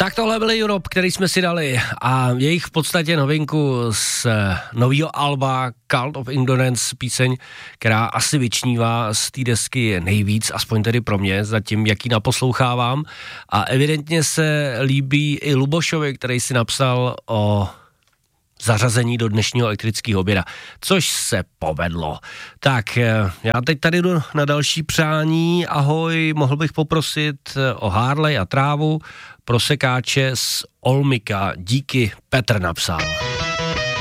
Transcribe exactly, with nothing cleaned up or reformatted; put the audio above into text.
Tak tohle byl Europe, který jsme si dali a jejich v podstatě novinku z nového alba Cult of Ignorance, píseň, která asi vyčnívá z té desky nejvíc, aspoň tedy pro mě, zatím jak ji naposlouchávám, a evidentně se líbí i Lubošovi, který si napsal o zařazení do dnešního elektrického oběda, což se povedlo. Tak, já teď tady jdu na další přání. Ahoj, mohl bych poprosit o Harley a trávu pro sekáče z Olmika. Díky, Petr napsal.